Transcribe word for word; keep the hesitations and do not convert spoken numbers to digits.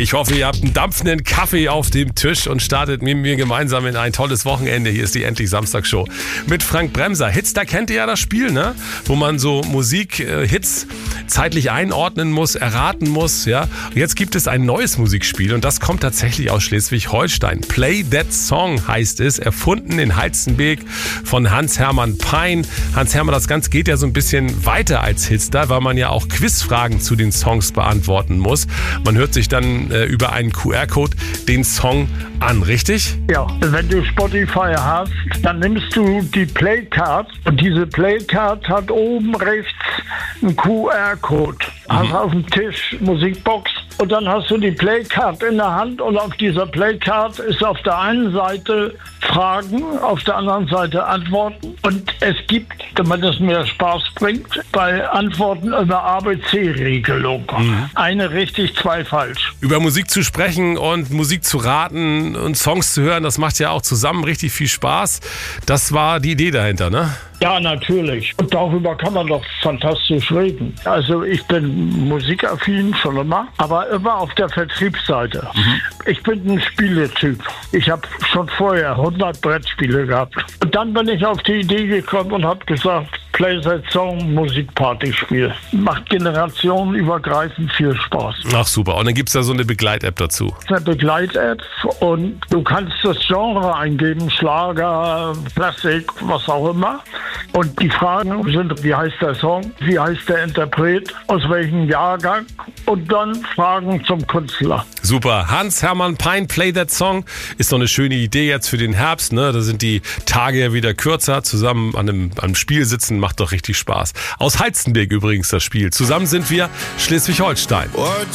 Ich hoffe, ihr habt einen dampfenden Kaffee auf dem Tisch und startet mit mir gemeinsam in ein tolles Wochenende. Hier ist die Endlich Samstag-Show mit Frank Bremser. Hits, da kennt ihr ja das Spiel, ne? Wo man so Musik-Hits zeitlich einordnen muss, erraten muss. Ja? Und jetzt gibt es ein neues Musikspiel und das kommt tatsächlich aus Schleswig-Holstein. Play That Song heißt es, erfunden in Halstenbek von Hans-Hermann Pein. Hans-Hermann, das Ganze geht ja so ein bisschen weiter als Hits da, weil man ja auch Quizfragen zu den Songs beantworten muss. Man hört sich dann äh, über einen Q R-Code den Song an, richtig? Ja, wenn du Spotify hast, dann nimmst du die Playcard und diese Playcard hat oben rechts einen Q R-Code. Mhm. Hast auf dem Tisch Musikbox und dann hast du die Playcard in der Hand und auf dieser Playcard ist auf der einen Seite Fragen, auf der anderen Seite Antworten und es gibt, damit es mehr Spaß bringt, bei Antworten eine A B C-Regelung. Mhm. Eine richtig, zwei falsch. Über Musik zu sprechen und Musik zu raten und Songs zu hören, das macht ja auch zusammen richtig viel Spaß. Das war die Idee dahinter, ne? Ja, natürlich. Und darüber kann man doch fantastisch reden. Also ich bin musikaffin schon immer, aber immer auf der Vertriebsseite. Mhm. Ich bin ein Spieletyp. Ich habe schon vorher hundert Brettspiele gehabt. Und dann bin ich auf die Idee gekommen und habe gesagt, Play That Song, Musikpartyspiel. Macht generationenübergreifend viel Spaß. Ach super. Und dann gibt es da so eine Begleit-App dazu. Eine Begleit-App und du kannst das Genre eingeben, Schlager, Klassik, was auch immer. Und die Fragen sind, wie heißt der Song, wie heißt der Interpret, aus welchem Jahrgang und dann Fragen zum Künstler. Super. Hans-Hermann Pein, Play That Song, ist doch eine schöne Idee jetzt für den Herbst. Ne? Da sind die Tage ja wieder kürzer. Zusammen an einem, an einem Spiel sitzen, macht doch richtig Spaß. Aus Halstenbek übrigens das Spiel. Zusammen sind wir Schleswig-Holstein.